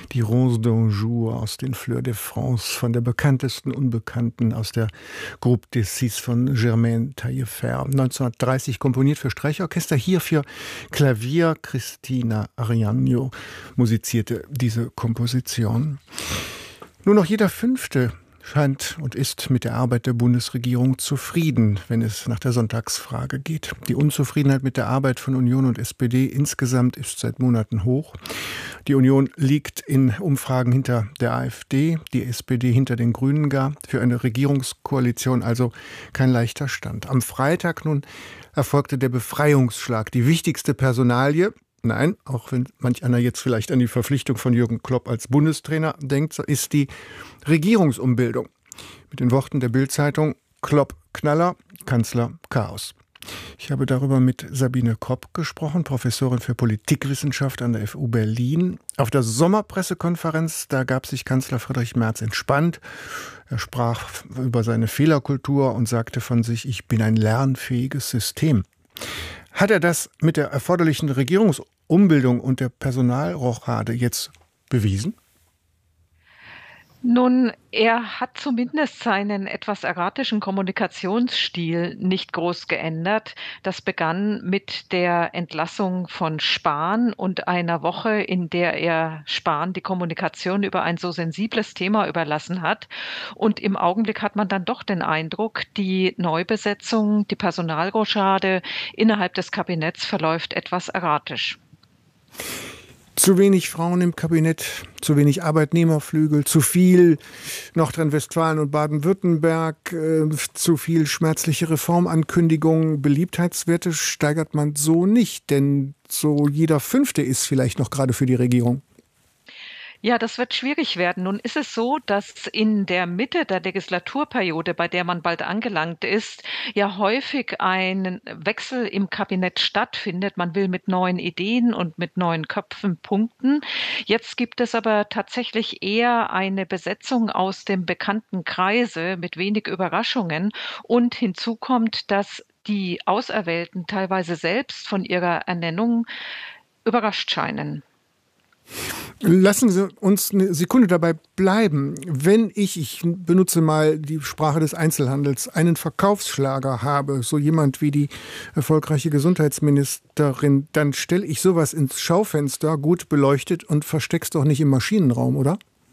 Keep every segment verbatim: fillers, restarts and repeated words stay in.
Die Rose d'Anjou aus den Fleurs de France, von der bekanntesten Unbekannten aus der Groupe des Six von Germaine Taillefer. neunzehnhundertdreißig komponiert für Streichorchester, hier für Klavier. Cristina Ariano musizierte diese Komposition. Nur noch jeder Fünfte scheint und ist mit der Arbeit der Bundesregierung zufrieden, wenn es nach der Sonntagsfrage geht. Die Unzufriedenheit mit der Arbeit von Union und S P D insgesamt ist seit Monaten hoch. Die Union liegt in Umfragen hinter der AfD, die S P D hinter den Grünen gar. Für eine Regierungskoalition also kein leichter Stand. Am Freitag nun erfolgte der Befreiungsschlag, die wichtigste Personalie. Nein, auch wenn manch einer jetzt vielleicht an die Verpflichtung von Jürgen Klopp als Bundestrainer denkt, so ist die Regierungsumbildung. Mit den Worten der Bild-Zeitung: Klopp Knaller, Kanzler Chaos. Ich habe darüber mit Sabine Kopp gesprochen, Professorin für Politikwissenschaft an der F U Berlin. Auf der Sommerpressekonferenz, da gab sich Kanzler Friedrich Merz entspannt. Er sprach über seine Fehlerkultur und sagte von sich: Ich bin ein lernfähiges System. Hat er das mit der erforderlichen Regierungsumbildung und der Personalrochade jetzt bewiesen? Nun, er hat zumindest seinen etwas erratischen Kommunikationsstil nicht groß geändert. Das begann mit der Entlassung von Spahn und einer Woche, in der er Spahn die Kommunikation über ein so sensibles Thema überlassen hat. Und im Augenblick hat man dann doch den Eindruck, die Neubesetzung, die Personalrochade innerhalb des Kabinetts verläuft etwas erratisch. Zu wenig Frauen im Kabinett, zu wenig Arbeitnehmerflügel, zu viel Nordrhein-Westfalen und Baden-Württemberg, äh, zu viel schmerzliche Reformankündigungen. Beliebtheitswerte steigert man so nicht, denn so jeder Fünfte ist vielleicht noch gerade für die Regierung. Ja, das wird schwierig werden. Nun ist es so, dass in der Mitte der Legislaturperiode, bei der man bald angelangt ist, ja häufig ein Wechsel im Kabinett stattfindet. Man will mit neuen Ideen und mit neuen Köpfen punkten. Jetzt gibt es aber tatsächlich eher eine Besetzung aus dem bekannten Kreise mit wenig Überraschungen. Und hinzu kommt, dass die Auserwählten teilweise selbst von ihrer Ernennung überrascht scheinen. Lassen Sie uns eine Sekunde dabei bleiben. Wenn ich, ich benutze mal die Sprache des Einzelhandels, einen Verkaufsschlager habe, so jemand wie die erfolgreiche Gesundheitsministerin, dann stelle ich sowas ins Schaufenster, gut beleuchtet, und versteck's doch nicht im Maschinenraum, oder?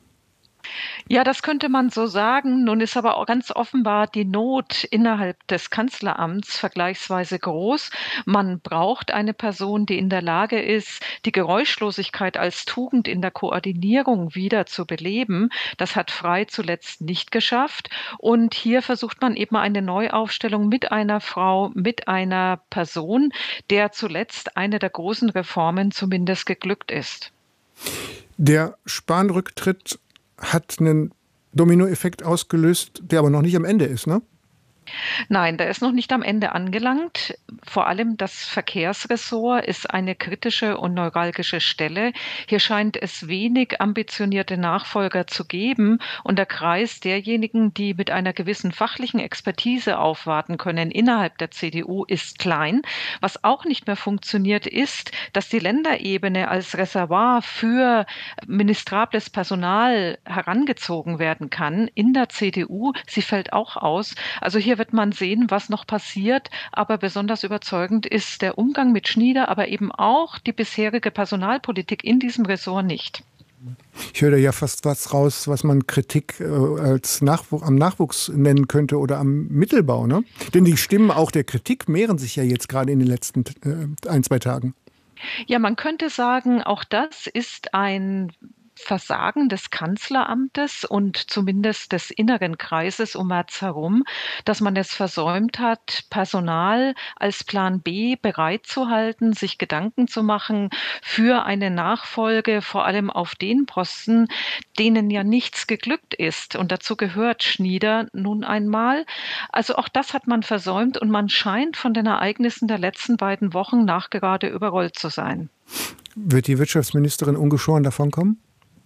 Ja, das könnte man so sagen. Nun ist aber auch ganz offenbar die Not innerhalb des Kanzleramts vergleichsweise groß. Man braucht eine Person, die in der Lage ist, die Geräuschlosigkeit als Tugend in der Koordinierung wieder zu beleben. Das hat Frey zuletzt nicht geschafft. Und hier versucht man eben eine Neuaufstellung mit einer Frau, mit einer Person, der zuletzt eine der großen Reformen zumindest geglückt ist. Der Spahn-Rücktritt hat einen Dominoeffekt ausgelöst, der aber noch nicht am Ende ist, ne? Nein, der ist noch nicht am Ende angelangt. Vor allem das Verkehrsressort ist eine kritische und neuralgische Stelle. Hier scheint es wenig ambitionierte Nachfolger zu geben. Und der Kreis derjenigen, die mit einer gewissen fachlichen Expertise aufwarten können innerhalb der C D U, ist klein. Was auch nicht mehr funktioniert, ist, dass die Länderebene als Reservoir für ministrables Personal herangezogen werden kann in der C D U. Sie fällt auch aus. Also hier wird man sehen, was noch passiert. Aber besonders überzeugend ist der Umgang mit Schnieder, aber eben auch die bisherige Personalpolitik in diesem Ressort nicht. Ich höre da ja fast was raus, was man Kritik äh, als Nachw- am Nachwuchs nennen könnte oder am Mittelbau, ne? Denn die Stimmen auch der Kritik mehren sich ja jetzt gerade in den letzten äh, ein, zwei Tagen. Ja, man könnte sagen, auch das ist ein Versagen des Kanzleramtes und zumindest des inneren Kreises um Merz herum, dass man es versäumt hat, Personal als Plan B bereitzuhalten, sich Gedanken zu machen für eine Nachfolge, vor allem auf den Posten, denen ja nichts geglückt ist. Und dazu gehört Schnieder nun einmal. Also auch das hat man versäumt und man scheint von den Ereignissen der letzten beiden Wochen nachgerade überrollt zu sein. Wird die Wirtschaftsministerin ungeschoren davonkommen?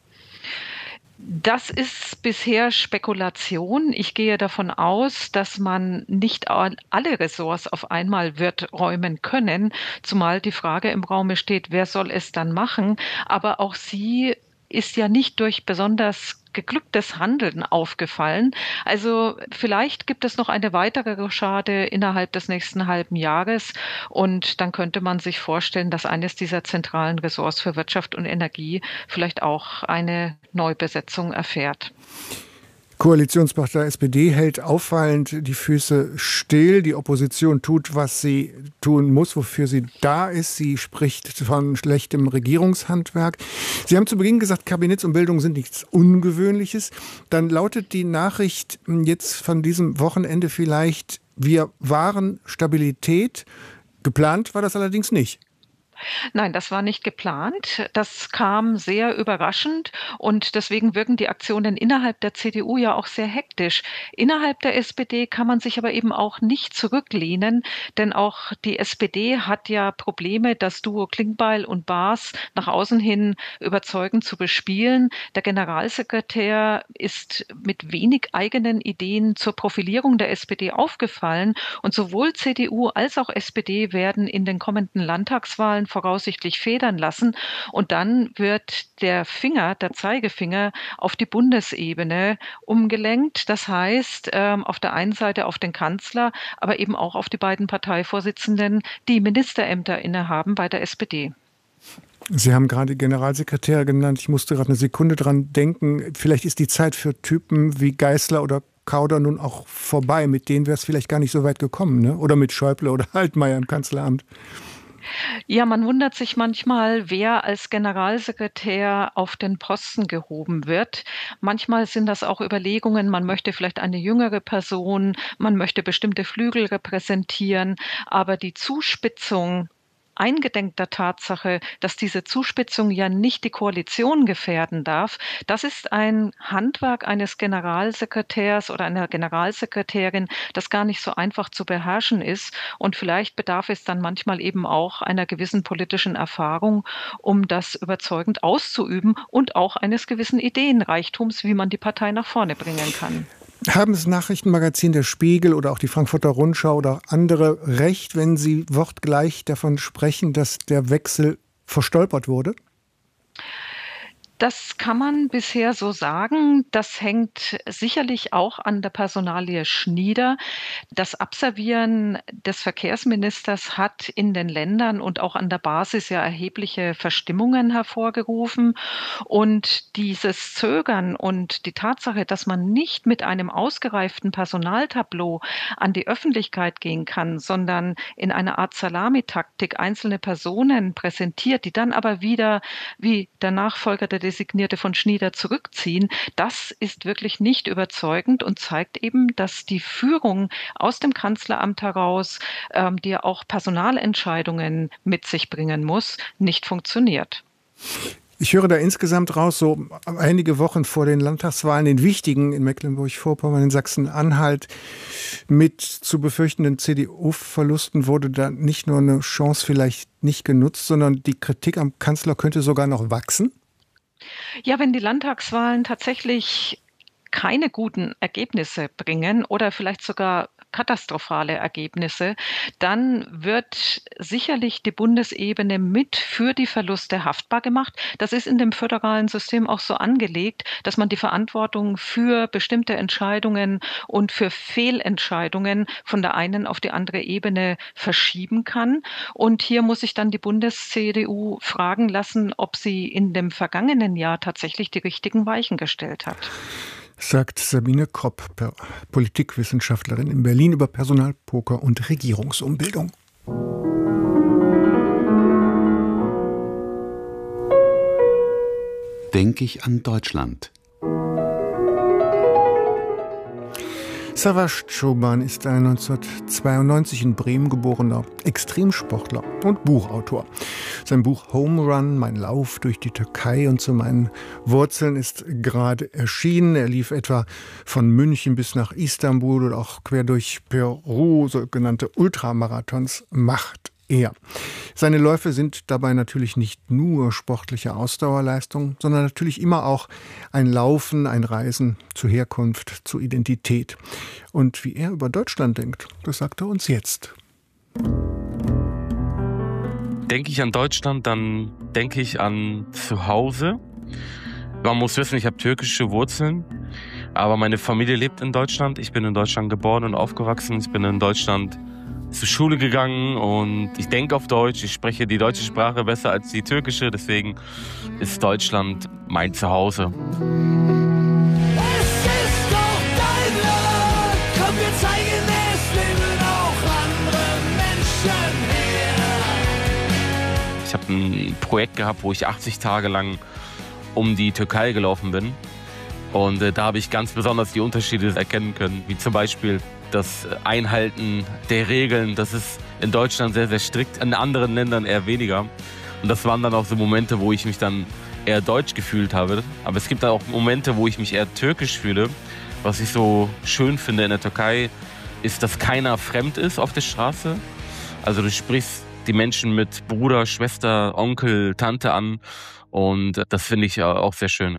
Das ist bisher Spekulation. Ich gehe davon aus, dass man nicht alle Ressorts auf einmal wird räumen können, zumal die Frage im Raume steht, wer soll es dann machen? Aber auch sie ist ja nicht durch besonders geglücktes Handeln aufgefallen. Also vielleicht gibt es noch eine weitere Rochade innerhalb des nächsten halben Jahres und dann könnte man sich vorstellen, dass eines dieser zentralen Ressorts für Wirtschaft und Energie vielleicht auch eine Neubesetzung erfährt. Koalitionspartei S P D hält auffallend die Füße still. Die Opposition tut, was sie tun muss, wofür sie da ist. Sie spricht von schlechtem Regierungshandwerk. Sie haben zu Beginn gesagt, Kabinettsumbildungen sind nichts Ungewöhnliches. Dann lautet die Nachricht jetzt von diesem Wochenende vielleicht, wir wahren Stabilität. Geplant war das allerdings nicht. Nein, das war nicht geplant. Das kam sehr überraschend und deswegen wirken die Aktionen innerhalb der C D U ja auch sehr hektisch. Innerhalb der S P D kann man sich aber eben auch nicht zurücklehnen, denn auch die S P D hat ja Probleme, das Duo Klingbeil und Baas nach außen hin überzeugend zu bespielen. Der Generalsekretär ist mit wenig eigenen Ideen zur Profilierung der S P D aufgefallen und sowohl C D U als auch S P D werden in den kommenden Landtagswahlen voraussichtlich federn lassen. Und dann wird der Finger, der Zeigefinger auf die Bundesebene umgelenkt. Das heißt, ähm, auf der einen Seite auf den Kanzler, aber eben auch auf die beiden Parteivorsitzenden, die Ministerämter innehaben bei der S P D. Sie haben gerade Generalsekretär genannt. Ich musste gerade eine Sekunde dran denken. Vielleicht ist die Zeit für Typen wie Geißler oder Kauder nun auch vorbei. Mit denen wäre es vielleicht gar nicht so weit gekommen, ne? Oder mit Schäuble oder Altmaier im Kanzleramt. Ja, man wundert sich manchmal, wer als Generalsekretär auf den Posten gehoben wird. Manchmal sind das auch Überlegungen, man möchte vielleicht eine jüngere Person, man möchte bestimmte Flügel repräsentieren, aber die Zuspitzung eingedenk der Tatsache, dass diese Zuspitzung ja nicht die Koalition gefährden darf, das ist ein Handwerk eines Generalsekretärs oder einer Generalsekretärin, das gar nicht so einfach zu beherrschen ist. Und vielleicht bedarf es dann manchmal eben auch einer gewissen politischen Erfahrung, um das überzeugend auszuüben und auch eines gewissen Ideenreichtums, wie man die Partei nach vorne bringen kann. Haben das Nachrichtenmagazin Der Spiegel oder auch die Frankfurter Rundschau oder andere recht, wenn sie wortgleich davon sprechen, dass der Wechsel verstolpert wurde? Das kann man bisher so sagen. Das hängt sicherlich auch an der Personalie Schnieder. Das Abservieren des Verkehrsministers hat in den Ländern und auch an der Basis ja erhebliche Verstimmungen hervorgerufen. Und dieses Zögern und die Tatsache, dass man nicht mit einem ausgereiften Personaltableau an die Öffentlichkeit gehen kann, sondern in einer Art Salamitaktik einzelne Personen präsentiert, die dann aber wieder wie der Nachfolger der Designierte von Schnieder zurückziehen, das ist wirklich nicht überzeugend und zeigt eben, dass die Führung aus dem Kanzleramt heraus, ähm, die ja auch Personalentscheidungen mit sich bringen muss, nicht funktioniert. Ich höre da insgesamt raus, so einige Wochen vor den Landtagswahlen, den wichtigen in Mecklenburg-Vorpommern, in Sachsen-Anhalt, mit zu befürchtenden C D U-Verlusten wurde da nicht nur eine Chance vielleicht nicht genutzt, sondern die Kritik am Kanzler könnte sogar noch wachsen? Ja, wenn die Landtagswahlen tatsächlich keine guten Ergebnisse bringen oder vielleicht sogar katastrophale Ergebnisse, dann wird sicherlich die Bundesebene mit für die Verluste haftbar gemacht. Das ist in dem föderalen System auch so angelegt, dass man die Verantwortung für bestimmte Entscheidungen und für Fehlentscheidungen von der einen auf die andere Ebene verschieben kann. Und hier muss sich dann die Bundes-C D U fragen lassen, ob sie in dem vergangenen Jahr tatsächlich die richtigen Weichen gestellt hat. Sagt Sabine Kropp, Politikwissenschaftlerin in Berlin, über Personalpoker und Regierungsumbildung. Denke ich an Deutschland. Savas Çoban ist ein neunzehnhundertzweiundneunzig in Bremen geborener Extremsportler und Buchautor. Sein Buch Home Run, mein Lauf durch die Türkei und zu meinen Wurzeln ist gerade erschienen. Er lief etwa von München bis nach Istanbul oder auch quer durch Peru, sogenannte Ultramarathons macht er. Seine Läufe sind dabei natürlich nicht nur sportliche Ausdauerleistung, sondern natürlich immer auch ein Laufen, ein Reisen zur Herkunft, zur Identität. Und wie er über Deutschland denkt, das sagt er uns jetzt. Denke ich an Deutschland, dann denke ich an Zuhause. Man muss wissen, ich habe türkische Wurzeln, aber meine Familie lebt in Deutschland. Ich bin in Deutschland geboren und aufgewachsen. Ich bin in Deutschland zur Schule gegangen und ich denke auf Deutsch. Ich spreche die deutsche Sprache besser als die türkische. Deswegen ist Deutschland mein Zuhause. Es ist doch dein Land, komm, wir zeigen es, leben auch andere Menschen hier. Ich habe ein Projekt gehabt, wo ich achtzig Tage lang um die Türkei gelaufen bin. Und äh, da habe ich ganz besonders die Unterschiede erkennen können, wie zum Beispiel das Einhalten der Regeln. Das ist in Deutschland sehr, sehr strikt, in anderen Ländern eher weniger. Und das waren dann auch so Momente, wo ich mich dann eher deutsch gefühlt habe. Aber es gibt auch Momente, wo ich mich eher türkisch fühle. Was ich so schön finde in der Türkei, ist, dass keiner fremd ist auf der Straße. Also du sprichst die Menschen mit Bruder, Schwester, Onkel, Tante an. Und das finde ich auch sehr schön.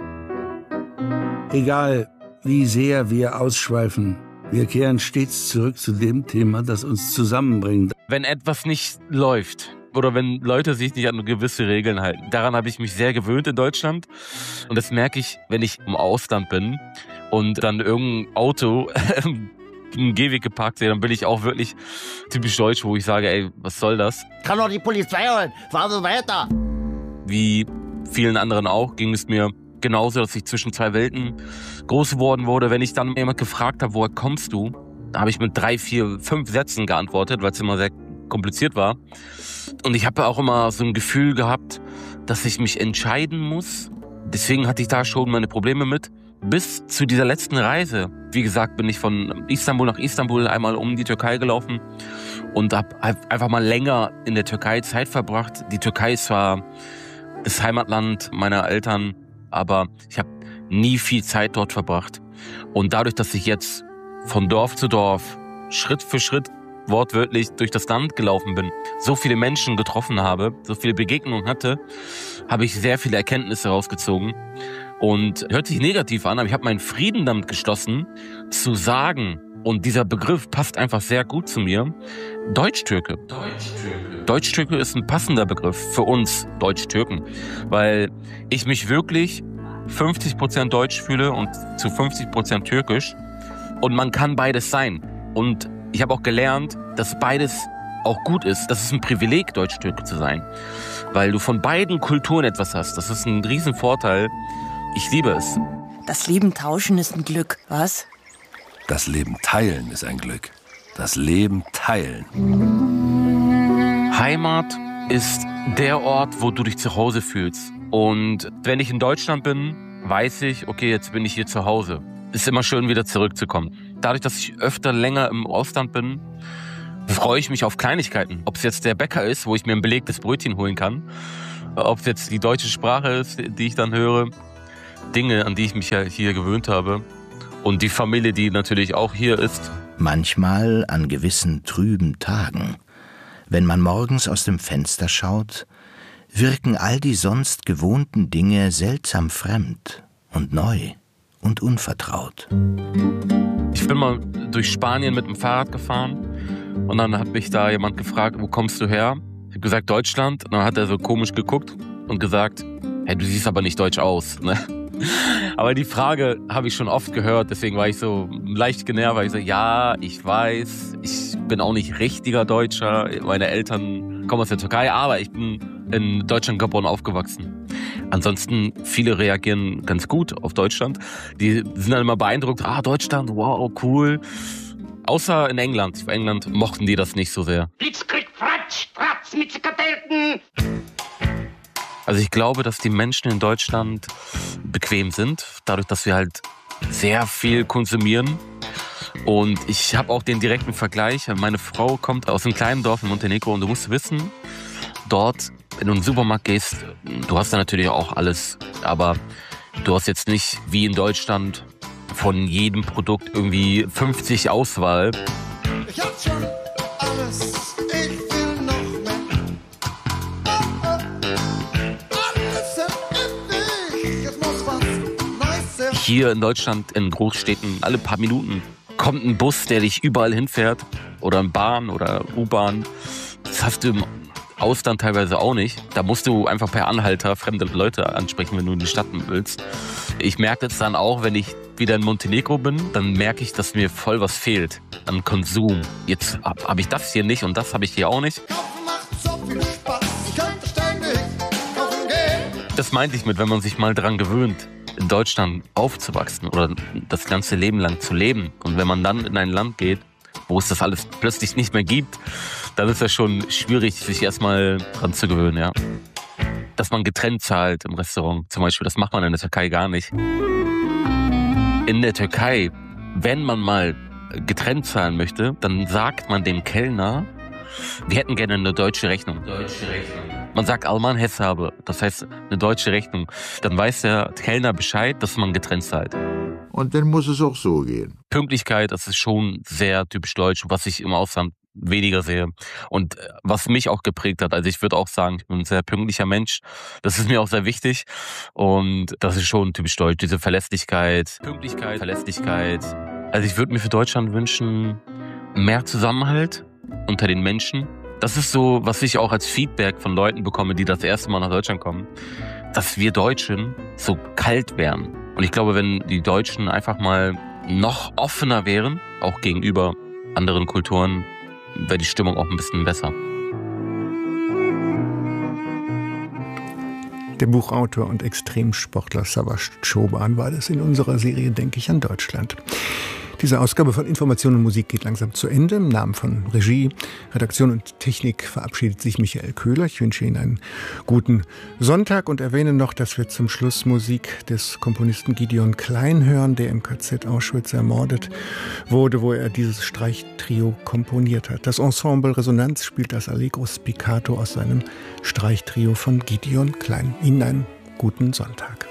Egal, wie sehr wir ausschweifen, wir kehren stets zurück zu dem Thema, das uns zusammenbringt. Wenn etwas nicht läuft oder wenn Leute sich nicht an gewisse Regeln halten, daran habe ich mich sehr gewöhnt in Deutschland. Und das merke ich, wenn ich im Ausland bin und dann irgendein Auto im Gehweg geparkt sehe, dann bin ich auch wirklich typisch deutsch, wo ich sage, ey, was soll das? Kann doch die Polizei holen, fahren Sie weiter. Wie vielen anderen auch, ging es mir genauso, dass ich zwischen zwei Welten groß geworden wurde. Wenn ich dann jemand gefragt habe, woher kommst du, da habe ich mit drei, vier, fünf Sätzen geantwortet, weil es immer sehr kompliziert war. Und ich habe auch immer so ein Gefühl gehabt, dass ich mich entscheiden muss. Deswegen hatte ich da schon meine Probleme mit. Bis zu dieser letzten Reise. Wie gesagt, bin ich von Istanbul nach Istanbul einmal um die Türkei gelaufen und habe einfach mal länger in der Türkei Zeit verbracht. Die Türkei ist zwar das Heimatland meiner Eltern, aber ich habe nie viel Zeit dort verbracht. Und dadurch, dass ich jetzt von Dorf zu Dorf, Schritt für Schritt, wortwörtlich durch das Land gelaufen bin, so viele Menschen getroffen habe, so viele Begegnungen hatte, habe ich sehr viele Erkenntnisse rausgezogen. Und hört sich negativ an, aber ich habe meinen Frieden damit geschlossen, zu sagen, und dieser Begriff passt einfach sehr gut zu mir, Deutsch-Türke. Deutsch-Türke. Deutsch-Türke ist ein passender Begriff für uns Deutsch-Türken, weil ich mich wirklich fünfzig Prozent deutsch fühle und zu fünfzig Prozent türkisch. Und man kann beides sein. Und ich habe auch gelernt, dass beides auch gut ist. Das ist ein Privileg, Deutsch-Türke zu sein, weil du von beiden Kulturen etwas hast. Das ist ein Riesenvorteil. Ich liebe es. Das Leben tauschen ist ein Glück, was? Das Leben teilen ist ein Glück. Das Leben teilen. Heimat ist der Ort, wo du dich zu Hause fühlst. Und wenn ich in Deutschland bin, weiß ich, okay, jetzt bin ich hier zu Hause. Ist immer schön, wieder zurückzukommen. Dadurch, dass ich öfter länger im Ausland bin, freue ich mich auf Kleinigkeiten. Ob es jetzt der Bäcker ist, wo ich mir ein belegtes Brötchen holen kann, ob es jetzt die deutsche Sprache ist, die ich dann höre, Dinge, an die ich mich ja hier gewöhnt habe. Und die Familie, die natürlich auch hier ist. Manchmal an gewissen trüben Tagen, wenn man morgens aus dem Fenster schaut, wirken all die sonst gewohnten Dinge seltsam fremd und neu und unvertraut. Ich bin mal durch Spanien mit dem Fahrrad gefahren und dann hat mich da jemand gefragt, wo kommst du her? Ich habe gesagt, Deutschland. Und dann hat er so komisch geguckt und gesagt, hey, du siehst aber nicht deutsch aus, ne? Aber die Frage habe ich schon oft gehört, deswegen war ich so leicht genervt, weil ich so, ja, ich weiß, ich bin auch nicht richtiger Deutscher, meine Eltern kommen aus der Türkei, aber ich bin in Deutschland geboren, aufgewachsen. Ansonsten, viele reagieren ganz gut auf Deutschland, die sind dann immer beeindruckt, ah, Deutschland, wow, cool. Außer in England, in England mochten die das nicht so sehr. Blitzkrieg, Fratsch, Fratz mit Zickadelten. Also ich glaube, dass die Menschen in Deutschland bequem sind, dadurch, dass wir halt sehr viel konsumieren. Und ich habe auch den direkten Vergleich. Meine Frau kommt aus einem kleinen Dorf in Montenegro und du musst wissen, dort, wenn du in den Supermarkt gehst, du hast da natürlich auch alles, aber du hast jetzt nicht wie in Deutschland von jedem Produkt irgendwie fünfzig Auswahl. Ich hab schon alles, ich will noch mehr. Hier in Deutschland, in Großstädten, alle paar Minuten kommt ein Bus, der dich überall hinfährt. Oder eine Bahn oder U-Bahn. Das hast du Ausland teilweise auch nicht. Da musst du einfach per Anhalter fremde Leute ansprechen, wenn du in die Stadt willst. Ich merke das dann auch, wenn ich wieder in Montenegro bin, dann merke ich, dass mir voll was fehlt an Konsum. Jetzt habe hab ich das hier nicht und das habe ich hier auch nicht. Das meinte ich mit, wenn man sich mal dran gewöhnt, in Deutschland aufzuwachsen oder das ganze Leben lang zu leben. Und wenn man dann in ein Land geht, wo es das alles plötzlich nicht mehr gibt, dann ist das schon schwierig, sich erstmal dran zu gewöhnen, ja. Dass man getrennt zahlt im Restaurant zum Beispiel, das macht man in der Türkei gar nicht. In der Türkei, wenn man mal getrennt zahlen möchte, dann sagt man dem Kellner, wir hätten gerne eine deutsche Rechnung. Deutsche Rechnung. Man sagt Alman Heshabe, das heißt eine deutsche Rechnung. Dann weiß der Kellner Bescheid, dass man getrennt zahlt. Und dann muss es auch so gehen. Pünktlichkeit, das ist schon sehr typisch deutsch, was ich im Ausland weniger sehe. Und was mich auch geprägt hat, also ich würde auch sagen, ich bin ein sehr pünktlicher Mensch. Das ist mir auch sehr wichtig. Und das ist schon typisch deutsch, diese Verlässlichkeit. Pünktlichkeit, Verlässlichkeit. Also ich würde mir für Deutschland wünschen, mehr Zusammenhalt unter den Menschen. Das ist so, was ich auch als Feedback von Leuten bekomme, die das erste Mal nach Deutschland kommen, dass wir Deutschen so kalt wären. Und ich glaube, wenn die Deutschen einfach mal noch offener wären, auch gegenüber anderen Kulturen, wäre die Stimmung auch ein bisschen besser. Der Buchautor und Extremsportler Savaş Çoban war das in unserer Serie Denke ich an Deutschland. Diese Ausgabe von Information und Musik geht langsam zu Ende. Im Namen von Regie, Redaktion und Technik verabschiedet sich Michael Köhler. Ich wünsche Ihnen einen guten Sonntag und erwähne noch, dass wir zum Schluss Musik des Komponisten Gideon Klein hören, der im K Z Auschwitz ermordet wurde, wo er dieses Streichtrio komponiert hat. Das Ensemble Resonanz spielt das Allegro Spiccato aus seinem Streichtrio von Gideon Klein. Ihnen einen guten Sonntag.